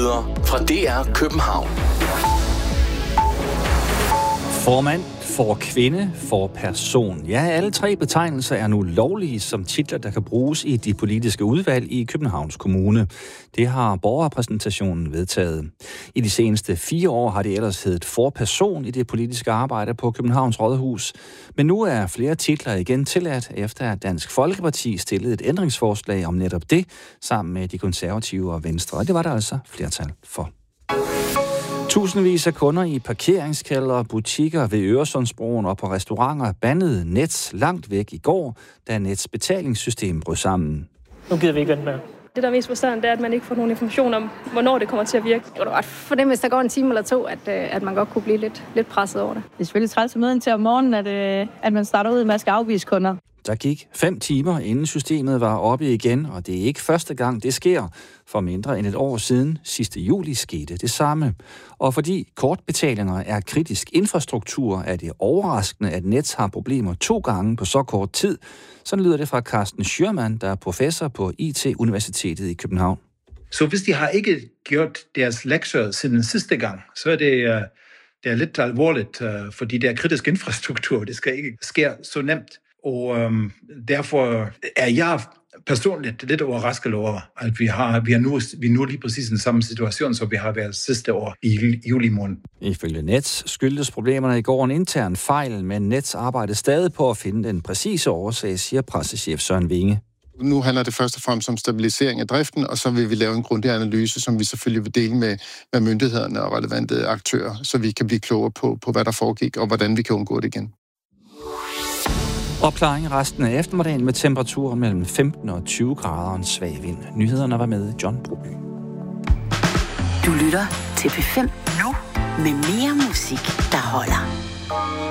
Nyheder fra DR København. Formand, for kvinde, for person. Ja, alle tre betegnelser er nu lovlige som titler, der kan bruges i de politiske udvalg i Københavns Kommune. Det har borgerrepræsentationen vedtaget. I de seneste 4 år har det ellers heddet forperson i det politiske arbejde på Københavns Rådhus. Men nu er flere titler igen tilladt, efter at Dansk Folkeparti stillede et ændringsforslag om netop det, sammen med de konservative og Venstre. Og det var der altså flertal for. Tusindvis af kunder i parkeringskældre, butikker ved Øresundsbroen og på restauranter bandede Nets langt væk i går, da Nets betalingssystem brød sammen. Nu gider vi ikke vente med. Det, der er mest frustrerende, det er, at man ikke får nogen information om, hvornår det kommer til at virke. Det var godt for dem, hvis der går en time eller to, at man godt kunne blive lidt presset over det. Det er selvfølgelig træls at møde til om morgenen, at man starter ud med at skal afvise kunder. Der gik 5 timer, inden systemet var oppe igen, og det er ikke første gang, det sker. For mindre end et år siden, sidste juli, skete det samme. Og fordi kortbetalinger er kritisk infrastruktur, er det overraskende, at Nets har problemer 2 gange på så kort tid. Sådan lyder det fra Carsten Schürmann, der er professor på IT-universitetet i København. Så hvis de har ikke gjort deres lektier siden sidste gang, så er det er lidt alvorligt, fordi det er kritisk infrastruktur. Det skal ikke ske så nemt. Og derfor er jeg personligt lidt overrasket over, at vi er nu lige præcis den samme situation, som vi har været sidste år i juli måned. Ifølge Nets skyldtes problemerne i går en intern fejl, men Nets arbejder stadig på at finde den præcise årsag, siger pressechef Søren Winge. Nu handler det først og fremmest om stabilisering af driften, og så vil vi lave en grundig analyse, som vi selvfølgelig vil dele med myndighederne og relevante aktører, så vi kan blive klogere på, hvad der foregik, og hvordan vi kan undgå det igen. Opklaring resten af eftermiddagen med temperaturer mellem 15 og 20 grader og en svag vind. Nyhederne var med John Broby. Du lytter til P5 nu med mere musik, der holder.